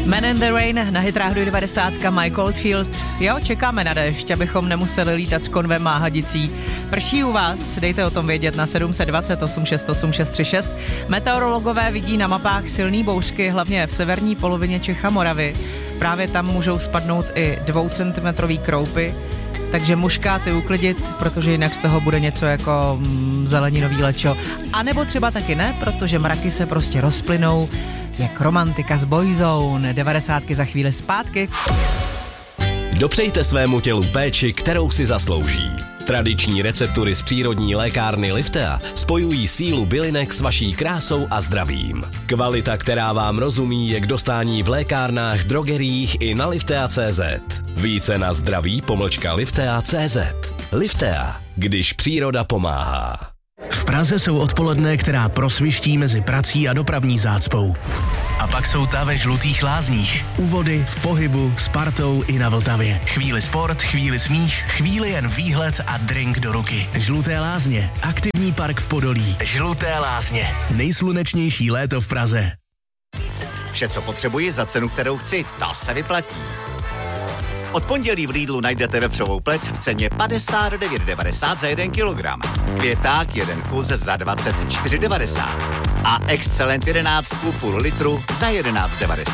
Man in the Rain na Hit Rádiu 90, Mike Oldfield. Jo, čekáme na déšť, abychom nemuseli lítat s konvem a hadicí. Prší u vás? Dejte o tom vědět na 728 608 636. Meteorologové vidí na mapách silný bouřky, hlavně v severní polovině Čech a Moravy. Právě tam můžou spadnout i 2centimetrový kroupy, takže muškáty uklidit, protože jinak z toho bude něco jako zeleninový lečo. A nebo třeba taky ne, protože mraky se prostě rozplynou jak romantika z Boyzone. 90 za chvíli zpátky. Dopřejte svému tělu péči, kterou si zaslouží. Tradiční receptury z přírodní lékárny Liftea spojují sílu bylinek s vaší krásou a zdravím. Kvalita, která vám rozumí, je k dostání v lékárnách, drogeriích i na liftea.cz. Více na zdraví-liftea.cz. Liftea, když příroda pomáhá. V Praze jsou odpoledne, která prosviští mezi prací a dopravní zácpou. A pak jsou ta ve Žlutých Lázních. U vody, v pohybu, s partou i na Vltavě. Chvíli sport, chvíli smích, chvíli jen výhled a drink do ruky. Žluté Lázně. Aktivní park v Podolí. Žluté Lázně. Nejslunečnější léto v Praze. Vše, co potřebuji za cenu, kterou chci, to se vyplatí. Od pondělí v Lidlu najdete vepřovou plec v ceně 59,90 za 1 kilogram. Květák 1 kus za 24,90 a Excelent 11 půl litru za 11,90.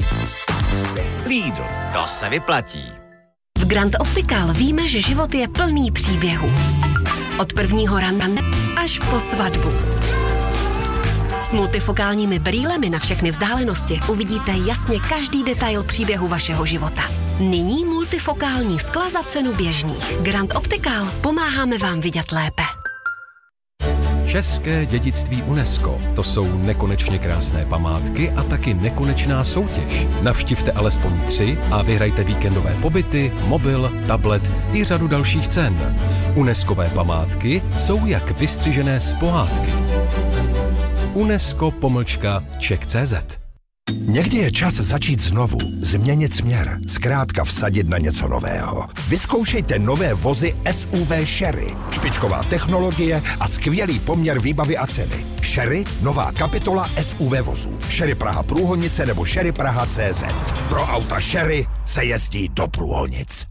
Lidl, to se vyplatí. V Grand Optical víme, že život je plný příběhů. Od prvního rande až po svatbu. S multifokálními brýlemi na všechny vzdálenosti uvidíte jasně každý detail příběhu vašeho života. Nyní multifokální skla za cenu běžných. Grand Optical, pomáháme vám vidět lépe. České dědictví UNESCO. To jsou nekonečně krásné památky a taky nekonečná soutěž. Navštivte alespoň 3 a vyhrajte víkendové pobyty, mobil, tablet i řadu dalších cen. UNESCové památky jsou jak vystřižené z pohádky. UNESCO-Czech.cz. Někdy je čas začít znovu, změnit směr, zkrátka vsadit na něco nového. Vyzkoušejte nové vozy SUV Sherry. Špičková technologie a skvělý poměr výbavy a ceny. Sherry, nová kapitola SUV vozů. Sherry Praha Průhonice nebo Sherry Praha CZ. Pro auta Sherry se jezdí do Průhonic.